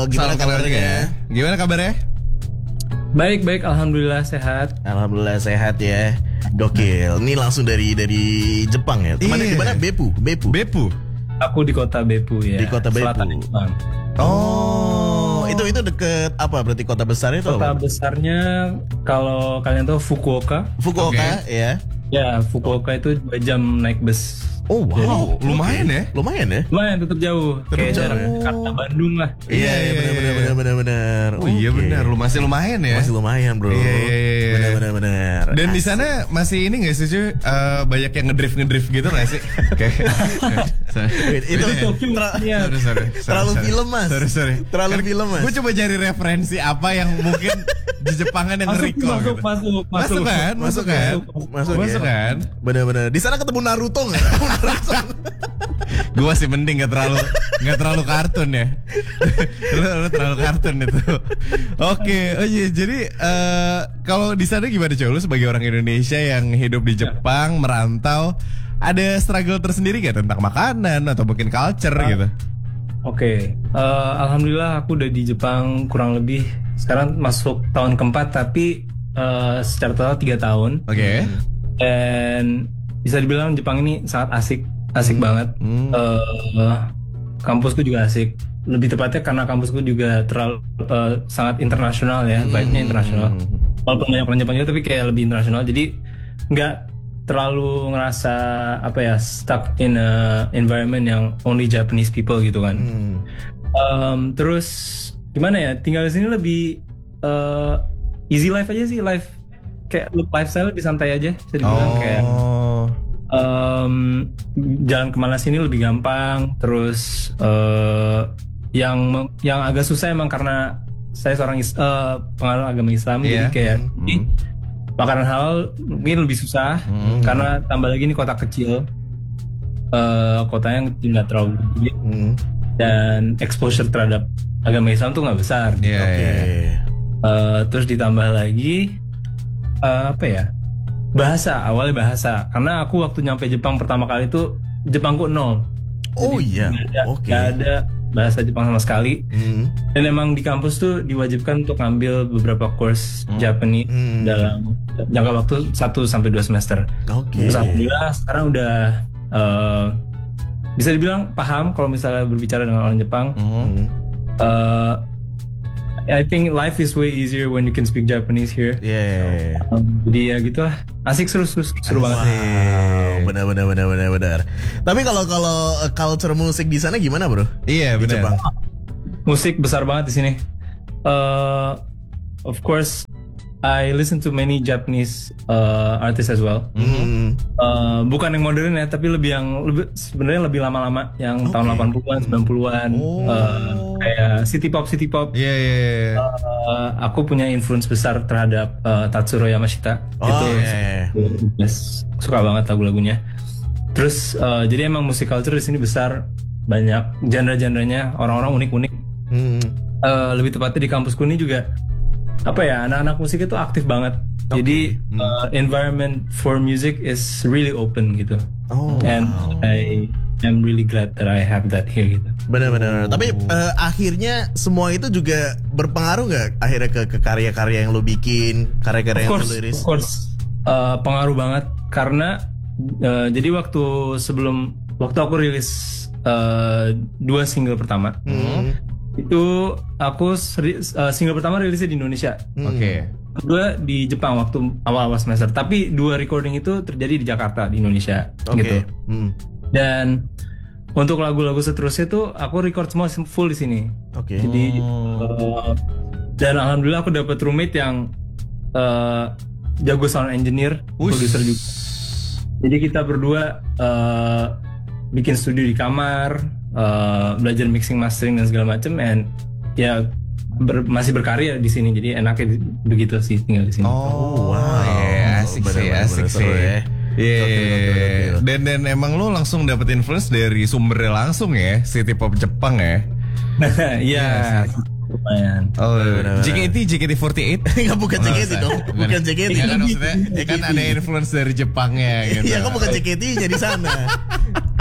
gimana kabarnya? Gimana kabarnya? Baik, alhamdulillah sehat. Alhamdulillah sehat ya. Gokil. Ini langsung dari Jepang ya. Kemana? Iya. Gimana? Beppu. Aku di kota Beppu ya. Di kota Beppu. Selatan Jepang. Oh, itu deket apa? Berarti kota besarnya itu Kota apa? besarnya kalau kalian tahu Fukuoka. Fukuoka ya. Ya, Fukuoka itu 2 jam naik bus. Oh wow, lumayan ya. Lumayan ya. Lumayan tetap jauh. Kayak jauh. jarak Jakarta Bandung lah. Iya, benar. Oh iya benar, lu masih lumayan ya. Masih lumayan, Bro. Iya. Benar. Dan di sana masih ini nggak sih cuy? Banyak yang ngedrift gitu nggak sih? Kayak itu Iya. terlalu film, Mas. Sorry. Terlalu film, Mas. Gue coba cari referensi apa yang mungkin di Jepangan yang nge-recall. Masuk kan? Benar. Di sana ketemu Naruto nggak? Gue masih mending nggak terlalu kartun ya. Lu terlalu kartun itu. Oke, oh iya, jadi kalau di sana gimana coy? Lu sebagai orang Indonesia yang hidup di Jepang, merantau, ada struggle tersendiri gak tentang makanan atau mungkin culture gitu? Oke, alhamdulillah aku udah di Jepang kurang lebih sekarang masuk tahun keempat, tapi secara total 3 tahun. Oke. Dan bisa dibilang Jepang ini sangat asik banget. Kampusku juga asik. Lebih tepatnya karena kampusku juga terlalu sangat internasional ya, vibe-nya internasional. Walaupun banyak orang Jepang juga, tapi kayak lebih internasional. Jadi nggak terlalu ngerasa stuck in a environment yang only Japanese people gitu kan. Terus gimana ya, tinggal di sini lebih easy life aja sih, kayak lifestyle lebih santai aja, bisa dibilang kayak jalan kemana sini lebih gampang. Terus yang agak susah emang karena saya seorang penganut agama Islam, jadi kayak makanan halal mungkin lebih susah karena tambah lagi ini kota kecil, kotanya nggak terlalu gede, dan exposure terhadap agama Islam tuh nggak besar. Terus ditambah lagi awalnya bahasa, karena aku waktu nyampe Jepang pertama kali itu Jepangku 0. Gak ada bahasa Jepang sama sekali. Dan emang di kampus tuh diwajibkan untuk ngambil beberapa course Japanese dalam jangka waktu 1-2 semester. Terus alhamdulillah sekarang udah bisa dibilang paham kalau misalnya berbicara dengan orang Jepang. I think life is way easier when you can speak Japanese here. Jadi ya gitulah, asik, seru banget. Benar. Tapi kalau culture musik di sana gimana, Bro? Iya, benar. Musik besar banget di sini. Of course, I listen to many Japanese artists as well. Bukan yang modern ya, tapi sebenarnya lebih lama-lama, yang tahun 80-an, 90-an. Kayak city pop. Iya. Aku punya influence besar terhadap Tatsuro Yamashita. Suka banget lagu-lagunya. Terus jadi emang musik culture di sini besar, banyak genre-genrenya, orang-orang unik-unik. Lebih tepatnya di kampusku ini juga anak-anak musik itu aktif banget. Jadi environment for music is really open gitu. And I am really glad that I have that here gitu. Benar. Tapi akhirnya semua itu juga berpengaruh nggak akhirnya ke karya-karya yang lo bikin, karya-karya yang lo liris? Of course, pengaruh banget karena jadi waktu aku rilis 2 single pertama. Itu aku single pertama rilisnya di Indonesia. Kedua di Jepang waktu awal-awal semester. Tapi 2 recording itu terjadi di Jakarta, di Indonesia gitu. Dan untuk lagu-lagu seterusnya tuh aku record semua full di sini. Jadi dan alhamdulillah aku dapat roommate yang jago sound engineer, producer juga. Jadi kita berdua bikin studio di kamar, belajar mixing, mastering dan segala macam, and ya masih berkarya di sini. Jadi enaknya begitu sih tinggal di sini. Asik sih. Iya. Dan emang lo langsung dapet influence dari sumbernya langsung ya, city pop Jepang ya. Iya. Lumayan. JKT48? Enggak, bukan JKT dong. Bukan JKT. Kan maksudnya kan ada influence dari Jepangnya gitu. Iya, kok bukan JKT-nya di sana.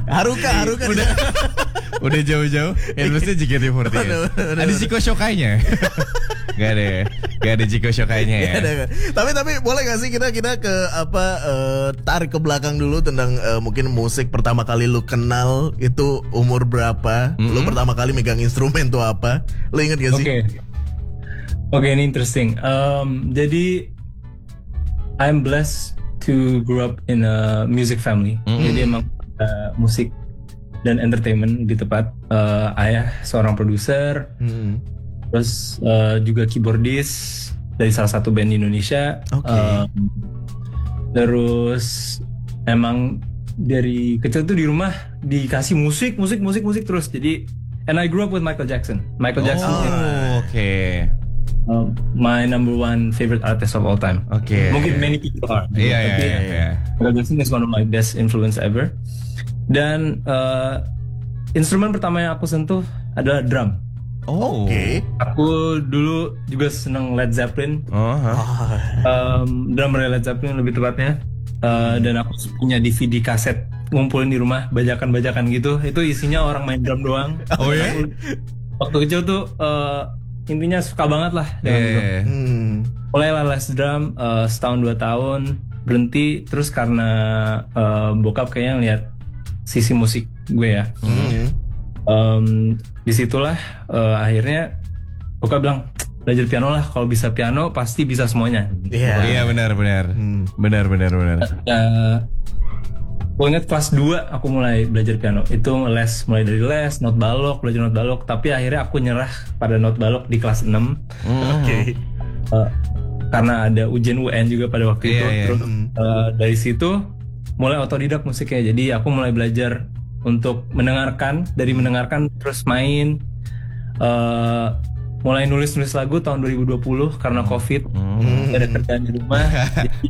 Haruka. Udah jauh-jauh influence JKT48. Ada Chico Shokainya. Gak ada Chico Shokainya ya. Tapi boleh gak sih kita ke tarik ke belakang dulu tentang mungkin musik pertama kali lu kenal itu umur berapa? Lu pertama kali megang instrumen tuh apa? Lu inget gak sih? Oke, ini interesting. Jadi I'm blessed to grow up in a music family. Jadi emang musik dan entertainment di tempat. Ayah seorang produser, terus juga keyboardist dari salah satu band di Indonesia. Terus emang dari kecil tuh di rumah dikasih musik terus. Jadi and I grew up with Michael Jackson. My number one favorite artist of all time. Mungkin many people are. Iya. Michael Jackson is one of my best influence ever. Dan instrumen pertama yang aku sentuh adalah drum. Aku dulu juga seneng Led Zeppelin. Drummer Led Zeppelin lebih tepatnya. Dan aku punya DVD kaset ngumpulin di rumah, bajakan-bajakan gitu. Itu isinya orang main drum doang. Waktu kecil tuh intinya suka banget lah dengan drum. Mulai les drum setahun 2 tahun, berhenti terus karena bokap kayaknya ngeliat sisi musik gue ya. Disitulah akhirnya bokap bilang belajar piano lah, kalau bisa piano pasti bisa semuanya. Iya benar. Gue inget kelas 2 aku mulai belajar piano. Itu mulai dari les, not balok, belajar not balok. Tapi akhirnya aku nyerah pada not balok di kelas 6. Karena ada ujian UN juga pada waktu itu. Terus dari situ mulai otodidak musiknya. Jadi aku mulai belajar untuk mendengarkan, dari mendengarkan terus main. Mulai nulis lagu tahun 2020 karena COVID. Ada kerjaan di rumah. Jadi,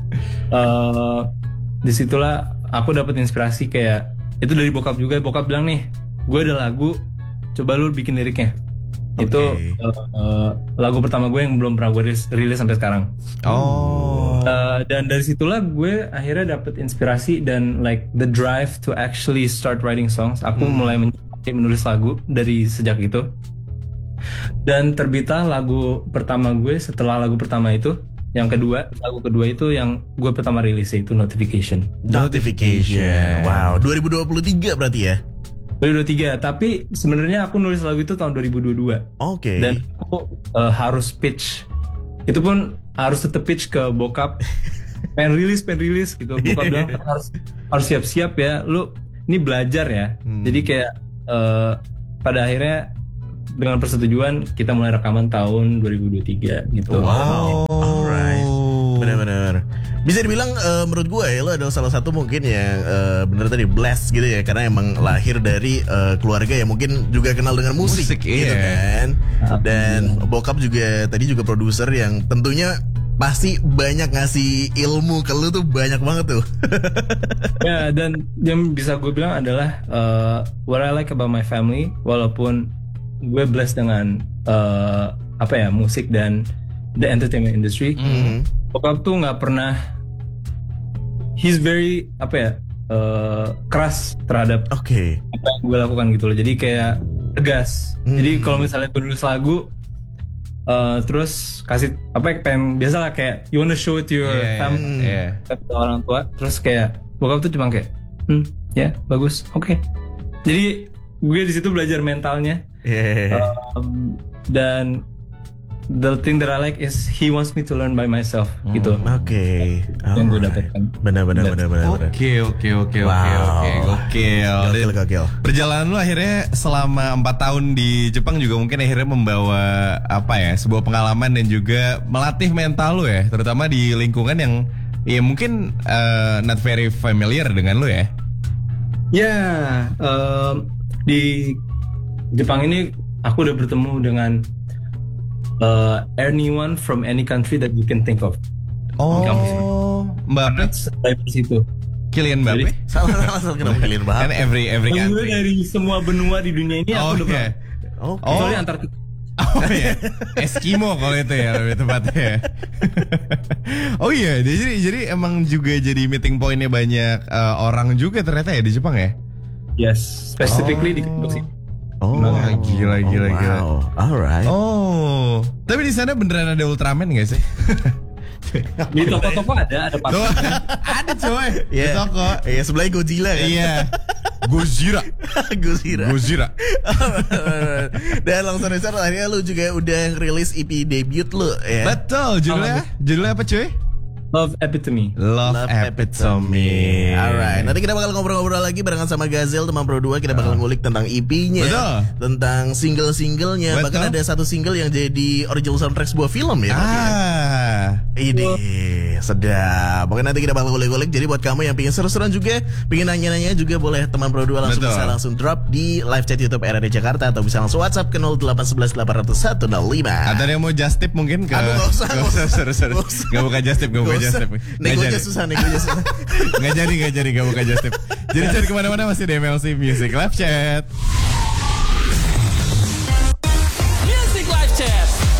disitulah aku dapat inspirasi kayak itu dari bokap juga. Bokap bilang nih, gue ada lagu, coba lu bikin liriknya. Itu lagu pertama gue yang belum pernah gue rilis sampai sekarang. Dan dari situlah gue akhirnya dapat inspirasi dan like the drive to actually start writing songs. Aku mulai menulis lagu dari sejak itu. Dan terbitlah lagu pertama gue setelah lagu pertama itu. Yang kedua, lagu kedua itu yang gue pertama rilis itu Notification. Wow, 2023 berarti ya? 2023, tapi sebenarnya aku nulis lagu itu tahun 2022. Dan aku harus pitch. Itu pun harus tetep pitch ke bokap. pengen rilis gitu. Bokap bilang harus siap-siap ya. Lu ini belajar ya. Jadi kayak pada akhirnya dengan persetujuan kita mulai rekaman tahun 2023 gitu. Alright. Benar-benar. Bisa dibilang menurut gue ya, lo adalah salah satu mungkin yang bener tadi blessed gitu ya, karena emang lahir dari keluarga yang mungkin juga kenal dengan musik gitu kan. Dan bokap juga tadi juga produser yang tentunya pasti banyak ngasih ilmu ke lu tuh, banyak banget tuh. Ya, dan yang bisa gue bilang adalah what I like about my family, walaupun gue blessed dengan musik dan the entertainment industry. Bokap tuh nggak pernah, he's very keras terhadap apa yang gue lakukan gitu loh. Jadi kayak tegas. Jadi kalau misalnya gue nulis lagu terus kasih pengen biasalah kayak you wanna show it to your family, ke orang tua, terus kayak bokap tuh cuma kayak bagus, jadi gue di situ belajar mentalnya. Dan the thing that I like is he wants me to learn by myself gitu. Yang gue dapatkan. Benar. Oke. Gokil. Perjalanan lu akhirnya selama 4 tahun di Jepang juga mungkin akhirnya membawa sebuah pengalaman dan juga melatih mental lu ya, terutama di lingkungan yang ya mungkin not very familiar dengan lu ya. Di Jepang ini aku udah bertemu dengan anyone from any country that you can think of. Mbappe dari situ. Kylian Mbappe. Salah kenapa Kylian Mbappe? Kan every country. Dari semua benua di dunia ini aku udah pernah. Kecuali Antartika. Eskimo kalau itu ya lebih tepatnya. Jadi emang juga jadi meeting pointnya banyak orang juga ternyata ya di Jepang ya. Yes, specifically di Kendal sih. Oh, Gila. wow. Alright. Oh, tapi di sana beneran ada Ultraman nggak sih? Di toko-toko ada Tuh, patung. ada coy. Di Iya. toko. Iya, sebelahnya Godzilla kan. Iya. Gojira. Gojira. Dan langsung besar akhirnya lu juga udah rilis EP debut lu ya. Betul, judulnya apa cuy? Love Epitome. Love Epitome. Alright, nanti kita bakal ngobrol-ngobrol lagi barengan sama Gazel teman Pro 2. Kita bakal ngulik tentang EP-nya, Betul. tentang single-singlenya. Betul. Bahkan ada satu single yang jadi original soundtrack sebuah film ya. Ini sedap. Pokoknya nanti kita bakal ngulik-ngulik. Jadi buat kamu yang pengen seru-seruan juga, pengen nanya-nanya juga, boleh teman Pro 2 langsung Betul. bisa langsung drop di live chat YouTube RRD Jakarta, atau bisa langsung WhatsApp ke 0811 800 105. Ada yang mau just tip mungkin ke? Aduh, nggak usah. Seru. Nggak usah. Gak buka just tip, gak buka just tip. Negonya susah. Gak jadi gak buka just tip. Jadi cari kemana-mana masih di MLC Music Live Chat.